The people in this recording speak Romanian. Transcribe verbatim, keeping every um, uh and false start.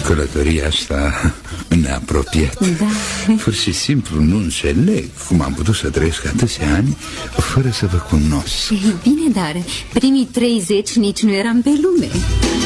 călătoria asta neapropiat. Da. Pur și simplu nu înțeleg cum am putut să trăiesc atâția ani fără să vă cunosc. Bine, dar primii treizeci nici nu eram pe lume.